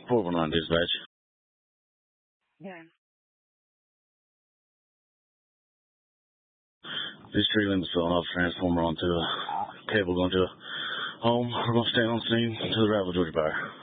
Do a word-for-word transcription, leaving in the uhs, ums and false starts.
four one nine dispatch. Yeah. These tree limbs falling off transformer onto a cable going to a home. We're going to stay on scene to the Ravel, Georgia Power.